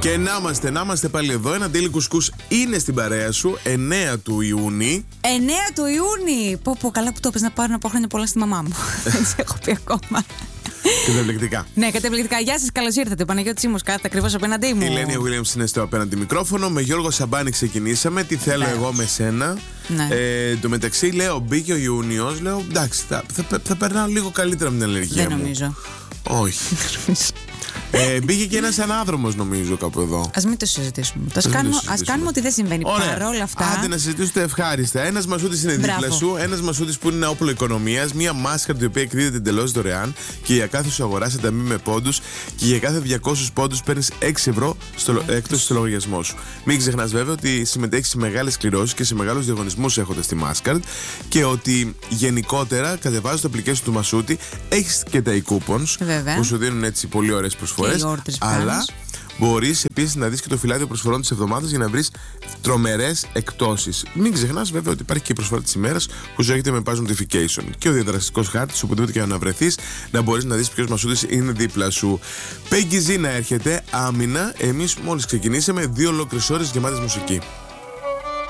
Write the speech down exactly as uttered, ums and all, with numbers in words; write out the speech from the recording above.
Και να είμαστε, να είμαστε πάλι εδώ. Ένα Daily Κουσκούς είναι στην παρέα σου. εννέα του Ιούνιου. εννέα του Ιούνιου! Πω πω, καλά που το έπαιζε να πάρω να πω χρόνια πολλά στη μαμά μου. Δεν σε έχω πει ακόμα. Καταπληκτικά. Ναι, καταπληκτικά. Γεια σας, καλώς ήρθατε. Παναγιώτη Τσίμος, κάθεται ακριβώς απέναντί μου. Η Λένια Williams είναι στο απέναντι μικρόφωνο. Με Γιώργο Σαμπάνη ξεκινήσαμε. Τι θέλω Βεβαίως. εγώ με σένα. Ναι. Ε, εν τω μεταξύ, λέω, μπήκε ο Ιούνιος. Λέω, εντάξει, θα, θα, θα περνάω λίγο καλύτερα με την αλλεργία Δεν μου. νομίζω. Όχι. ε, μπήκε και ένας ανάδρομος, νομίζω, κάπου εδώ. Ας μην το συζητήσουμε. Ας μην το κάνουμε, ας συζητήσουμε. κάνουμε ότι δεν συμβαίνει. Παρόλα αυτά. Άντε να συζητήσετε ευχάριστα. Ένας μασούτης είναι δίπλα Μπράβο. σου. Ένας μασούτης που είναι ένα όπλο οικονομίας. Μία μάσκαρ η οποία εκδίδεται εντελώς δωρεάν. Και για κάθε σου αγορά σε ταμή με πόντους. Και για κάθε διακόσιους πόντους παίρνεις έξι ευρώ στο, έκπτωση στο λογαριασμό σου. Μην ξεχνάς βέβαια ότι συμμετέχεις σε μεγάλες κληρώσεις και σε μεγάλους διαγωνισμούς έχοντας τη μάσκαρ. Και ότι γενικότερα κατεβάζεις το application του μασούτη. Έχεις και τα e-coupons Βέβαια. που σου δίνουν έτσι πολύ ωραίες προσφορές. οι orders Αλλά κάνεις. μπορείς επίσης να δεις και το φυλάδιο προσφορών της εβδομάδας για να βρεις τρομερές εκπτώσεις. Μην ξεχνάς βέβαια ότι υπάρχει και η προσφορά της ημέρας που σου έρχεται με pass notification. Και ο διαδραστικός χάρτης, οπουδήποτε και να βρεθείς, να μπορείς να δεις ποιος μασούτης είναι δίπλα σου. Peggy Z να έρχεται, άμυνα. Εμείς μόλις ξεκινήσαμε, δύο ολόκληρες ώρες γεμάτες μουσική.